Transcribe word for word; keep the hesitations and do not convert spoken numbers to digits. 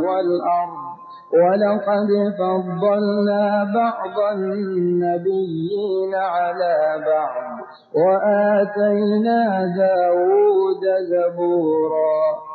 والأرض ولقد فضلنا بعض النبيين على بعض وآتينا داود زبورا